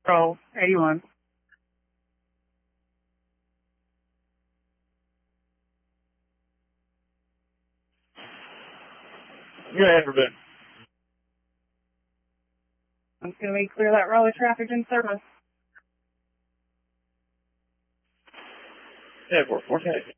Roll 81. Go ahead, Rebecca. I'm just going to clear that Raleigh traffic in service. Yeah, 448.